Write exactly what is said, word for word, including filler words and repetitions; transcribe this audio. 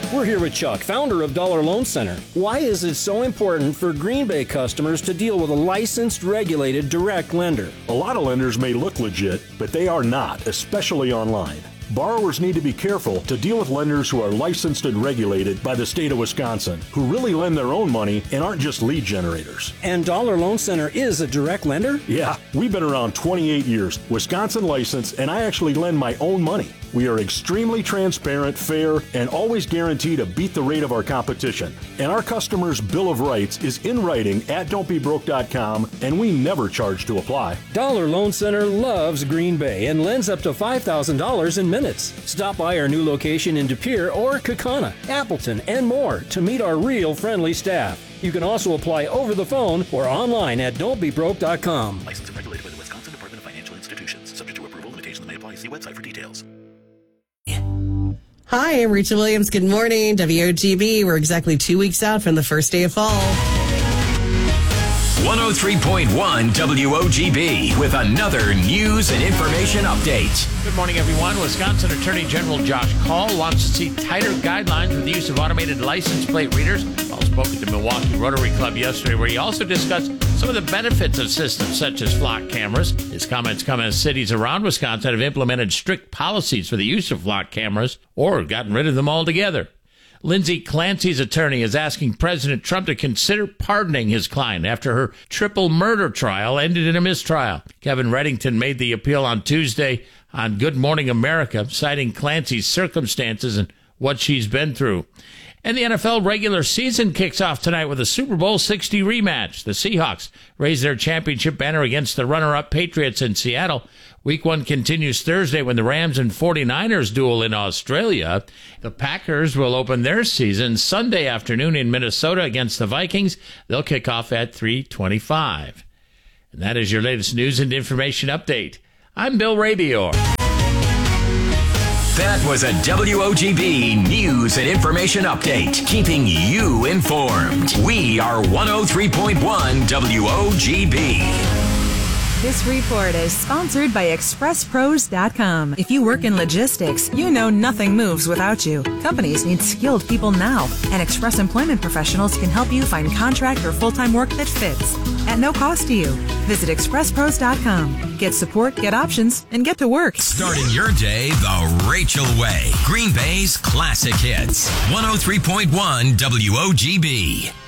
We're here with Chuck, founder of Dollar Loan Center. Why is it so important for Green Bay customers to deal with a licensed, regulated, direct lender? A lot of lenders may look legit, but they are not, especially online. Borrowers need to be careful to deal with lenders who are licensed and regulated by the state of Wisconsin, who really lend their own money and aren't just lead generators. And Dollar Loan Center is a direct lender? Yeah, we've been around twenty-eight years, Wisconsin licensed, and I actually lend my own money. We are extremely transparent, fair, and always guarantee to beat the rate of our competition. And our customers' Bill of Rights is in writing at don't be broke dot com, and we never charge to apply. Dollar Loan Center loves Green Bay and lends up to five thousand dollars in minutes. Stop by our new location in De Pere or Kaukauna, Appleton, and more to meet our real friendly staff. You can also apply over the phone or online at don't be broke dot com. Licensed and regulated by the Wisconsin Department of Financial Institutions. Subject to approval, limitations may apply. See website for details. Hi, I'm Rachel Williams. Good morning, W O G B. We're exactly two weeks out from the first day of fall. one oh three point one W O G B with another news and information update. Good morning, everyone. Wisconsin Attorney General Josh Kaul wants to see tighter guidelines for the use of automated license plate readers. Kaul spoke at the Milwaukee Rotary Club yesterday, where he also discussed some of the benefits of systems such as flock cameras. His comments come as cities around Wisconsin have implemented strict policies for the use of flock cameras or gotten rid of them altogether. Lindsay Clancy's attorney is asking President Trump to consider pardoning his client after her triple murder trial ended in a mistrial. Kevin Reddington made the appeal on Tuesday on Good Morning America, citing Clancy's circumstances and what she's been through. And the N F L regular season kicks off tonight with a Super Bowl sixty rematch. The Seahawks raise their championship banner against the runner-up Patriots in Seattle. Week one continues Thursday when the Rams and forty-niners duel in Australia. The Packers will open their season Sunday afternoon in Minnesota against the Vikings. They'll kick off at three twenty-five. And that is your latest news and information update. I'm Bill Rabior. That was a W O G B news and information update, keeping you informed. We are one oh three point one W O G B. This report is sponsored by Express Pros dot com. If you work in logistics, you know nothing moves without you. Companies need skilled people now, and Express Employment Professionals can help you find contract or full-time work that fits at no cost to you. Visit Express Pros dot com. Get support, get options, and get to work. Starting your day the Rachel way. Green Bay's classic hits. one oh three point one W O G B.